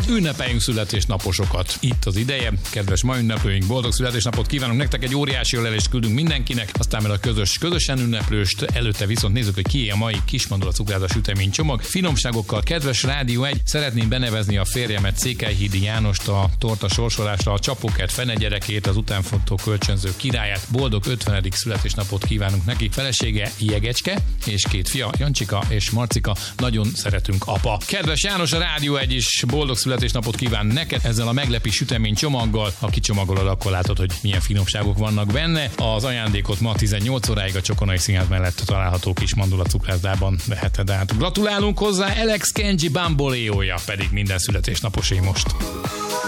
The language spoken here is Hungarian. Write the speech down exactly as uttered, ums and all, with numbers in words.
ünnepeljünk születésnaposokat. Itt az ideje, kedves ma ünnepőink, boldog születésnapot kívánunk nektek, egy óriási ölelést küldünk mindenkinek, aztán meg a közös, közösen ünneplőst, előtte viszont nézzük, hogy ki a mai kismandula cukráza sütemény csomag. Finomságokkal, kedves Rádió egy, szeretném benevezni a férjemet, Székelyhídi Jánost a torta sorsolásra, a csapókert fenegyerekét, az utánfutó kölcsönző királyát. Boldog ötvenedik születésnapot kívánunk neki. Felesége Jegecske és két fia, Jancsika és Marcika. Nagyon szeretünk, apa. Kedves János, a Rádió egy is boldog születésnapot kíván neked ezzel a meglepi sütemény csomaggal. Ha kicsomagolod, akkor látod, hogy milyen finomságok vannak benne. Az ajándékot ma tizennyolc óráig a Csokonai Színház mellett található kis mandula cukrászdában veheted át. Gratulálunk hozzá, Alex Kenji Bamboleója pedig minden születésnaposé most.